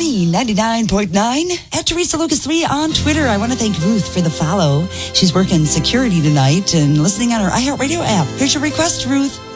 Money 99.9 at Teresa Lucas 3 on Twitter. I want to thank Ruth for the follow. She's working security tonight and listening on her iHeartRadio app. Here's your request, Ruth.